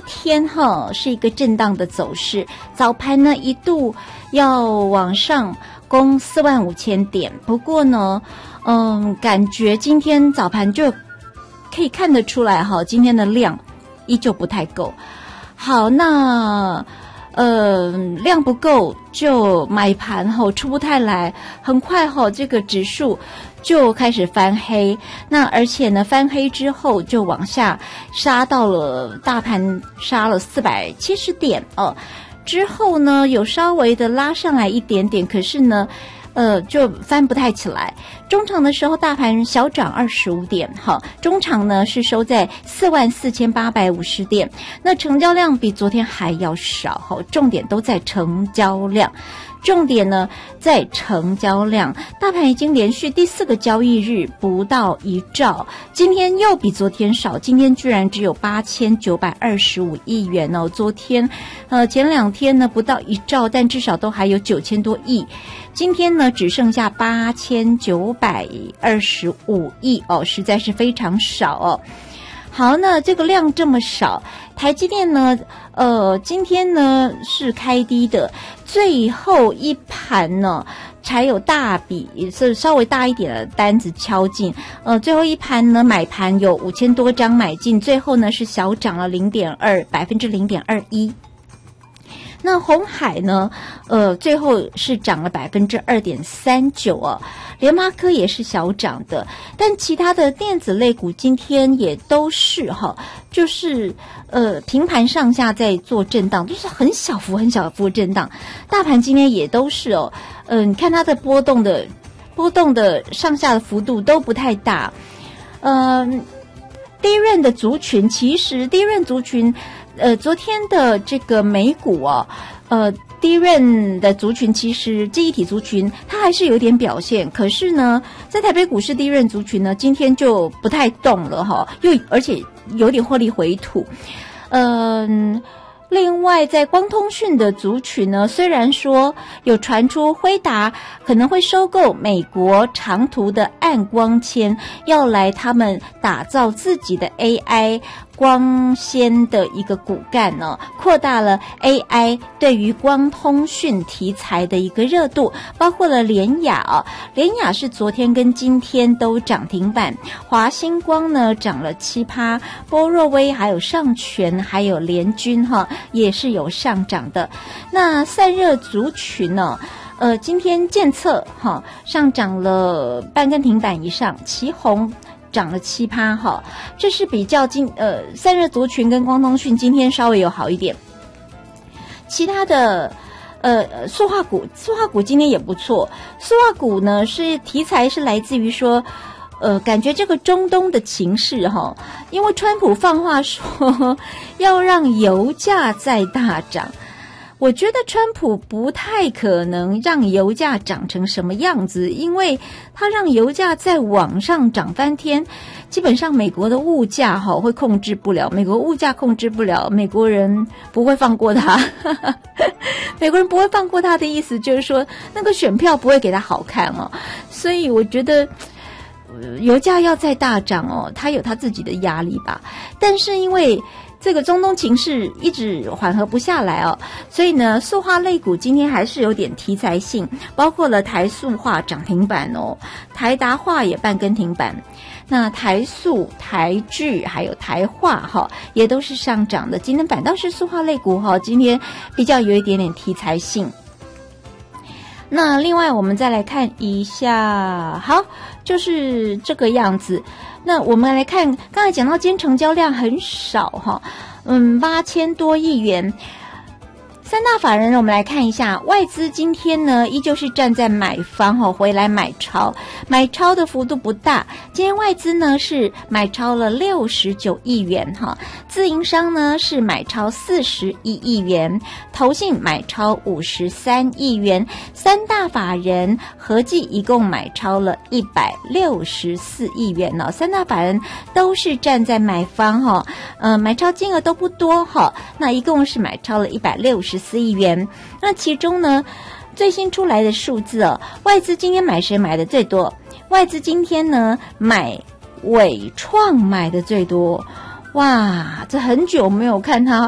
天是一个震荡的走势，早盘呢一度要往上攻45000点，不过呢感觉今天早盘就可以看得出来今天的量依旧不太够。好，那量不够就买盘出不太来，很快这个指数就开始翻黑，那而且呢翻黑之后就往下杀到了，大盘杀了470点之后呢有稍微的拉上来一点点，可是呢就翻不太起来。中场的时候大盘小涨25点，中场呢是收在44850点，那成交量比昨天还要少，重点都在成交量。重点呢在成交量，大盘已经连续第4个交易日不到1兆，今天又比昨天少，今天居然只有8925亿元昨天前2天呢不到1兆，但至少都还有9000多亿，今天呢只剩下8925亿实在是非常少好，那这个量这么少，台积电呢今天呢是开低的，最后一盘呢才有大笔是稍微大一点的单子敲进，最后一盘呢买盘有5000多张买进，最后呢是小涨了0.21%。那鸿海呢最后是涨了2.39%联发科也是小涨的，但其他的电子类股今天也都是就是平盘上下在做震荡，就是很小幅震荡。大盘今天也都是你看它的波动的上下的幅度都不太大。低润的族群，其实低润族群昨天的这个美股低润的族群，其实记忆体族群它还是有点表现，可是呢在台北股市低润族群呢今天就不太动了而且有点获利回吐。另外在光通讯的族群呢，虽然说有传出辉达可能会收购美国长途的暗光纤，要来他们打造自己的 AI 光纤的一个骨干呢，扩大了 AI 对于光通讯题材的一个热度，包括了联亚联亚是昨天跟今天都涨停板，华星光呢涨了7%，波若威还有上全还有联军也是有上涨的。那散热族群呢今天建测上涨了半根停板以上，奇宏涨了7%这是比较散热族群跟光通讯今天稍微有好一点。其他的塑化股今天也不错，塑化股呢是题材是来自于说感觉这个中东的情势因为川普放话说要让油价再大涨，我觉得川普不太可能让油价涨成什么样子，因为他让油价再往上涨翻天，基本上美国的物价会控制不了，美国物价控制不了，美国人不会放过他美国人不会放过他的意思就是说那个选票不会给他好看所以我觉得油价要再大涨他有他自己的压力吧。但是因为这个中东情势一直缓和不下来所以呢塑化类股今天还是有点题材性，包括了台塑化涨停板台达化也半根停板，那台塑、台聚还有台化也都是上涨的，今天反倒是塑化类股今天比较有一点点题材性。那另外我们再来看一下，好，就是这个样子。那我们来看，刚才讲到今天成交量很少8000多亿元。三大法人呢，我们来看一下，外资今天呢依旧是站在买方回来买超的幅度不大，今天外资呢是买超了69亿元自营商呢是买超41亿元，投信买超53亿元，三大法人合计一共买超了164亿元三大法人都是站在买方买超金额都不多那一共是买超了164亿元。那其中呢最新出来的数字外资今天买谁买的最多？外资今天呢买伟创买的最多，哇，这很久没有看他